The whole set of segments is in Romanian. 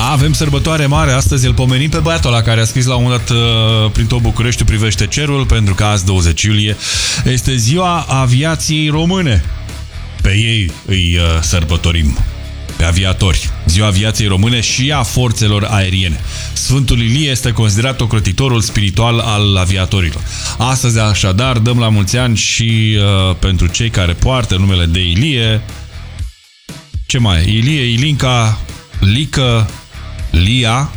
Avem sărbătoare mare, astăzi îl pomenim pe băiatul ăla care a scris la un moment dat prin tot Bucureștiul privește cerul, pentru că azi 20 iulie este ziua aviației române. Pe ei îi sărbătorim, pe aviatori. Ziua aviației române și a forțelor aeriene. Sfântul Ilie este considerat ocrotitorul spiritual al aviatorilor. Astăzi, așadar, dăm la mulți ani și pentru cei care poartă numele de Ilie. Ce mai e? Ilie, Ilinca, Lică, Lia,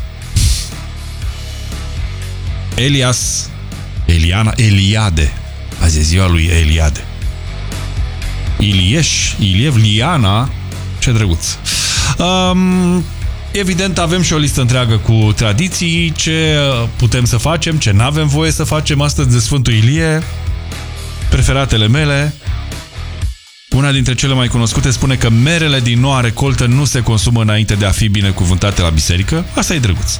Elias, Eliana, Eliade. Azi e ziua lui Eliade. Ilieș, Iliev, Liana. Ce drăguț. Evident, avem și o listă întreagă cu tradiții, ce putem să facem, ce n-avem voie să facem astăzi de Sfântul Ilie. Preferatele mele. Una dintre cele mai cunoscute spune că merele din noua recoltă nu se consumă înainte de a fi binecuvântate la biserică. Asta e drăguț.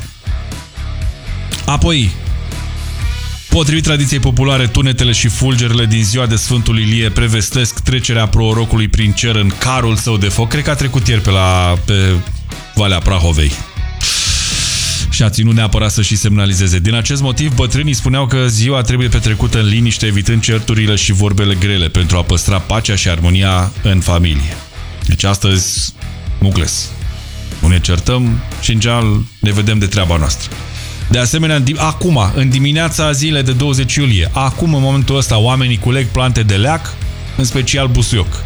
Apoi, potrivit tradiției populare, tunetele și fulgerele din ziua de Sfântul Ilie prevestesc trecerea prorocului prin cer în carul său de foc. Cred că a trecut ieri pe Valea Prahovei. Și a ținut neapărat să și semnalizeze. Din acest motiv, bătrânii spuneau că ziua trebuie petrecută în liniște, evitând certurile și vorbele grele, pentru a păstra pacea și armonia în familie. Deci astăzi, mucles. Nu ne certăm și în general ne vedem de treaba noastră. De asemenea, acum, în dimineața zilei de 20 iulie, acum, în momentul ăsta, oamenii culeg plante de leac, în special busuioc.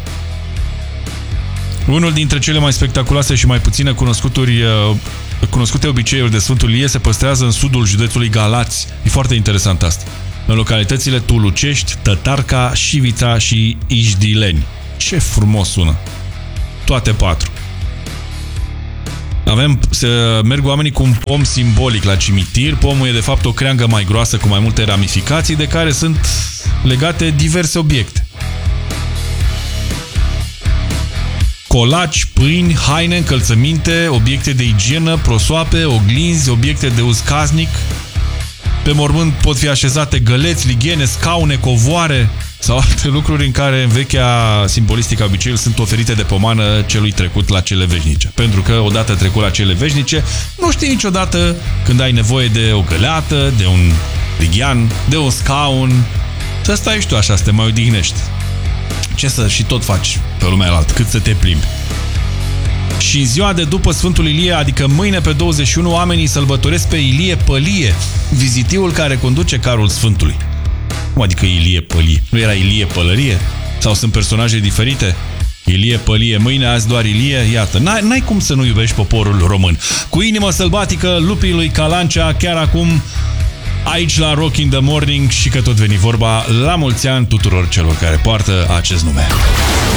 Unul dintre cele mai spectaculoase și mai puține cunoscute obiceiuri de Sfântul Ilie se păstrează în sudul județului Galați. E foarte interesant asta. În localitățile Tulucești, Tătarca, Șivița și Ijdileni. Ce frumos sună! Toate patru. Merg oamenii cu un pom simbolic la cimitir. Pomul e de fapt o creangă mai groasă cu mai multe ramificații de care sunt legate diverse obiecte. Colaci, pâini, haine, încălțăminte, obiecte de igienă, prosoape, oglinzi, obiecte de uz casnic. Pe mormânt pot fi așezate găleți, lighene, scaune, covoare sau alte lucruri în care în vechea simbolistică obiceiul sunt oferite de pomană celui trecut la cele veșnice. Pentru că odată trecut la cele veșnice, nu știi niciodată când ai nevoie de o găleată, de un lighean, de un scaun, să stai și tu așa, să te mai odihnești. Ce să și tot faci pe lumea alaltă, cât să te plimbi. Și în ziua de după Sfântul Ilie, adică mâine pe 21, oamenii sărbătoresc pe Ilie Pălie, vizitiul care conduce carul Sfântului. Cum adică Ilie Pălie? Nu era Ilie Pălărie? Sau sunt personaje diferite? Ilie Pălie, mâine, azi doar Ilie, iată. N-ai cum să nu iubești poporul român. Cu inimă sălbatică, lupii lui Calancea, chiar acum, aici la Rock in the Morning, și că tot veni vorba, la mulți ani tuturor celor care poartă acest nume.